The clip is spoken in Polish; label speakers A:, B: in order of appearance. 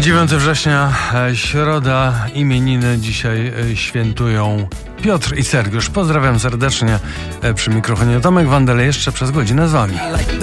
A: 9 września, środa, imieniny dzisiaj świętują Piotr i Sergiusz. Pozdrawiam serdecznie, przy mikrofonie Tomek Wandel, jeszcze przez godzinę z wami.